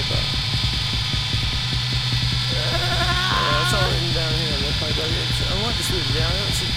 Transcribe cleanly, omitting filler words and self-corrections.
But, it's all written down here. Look, I write this written down. I don't see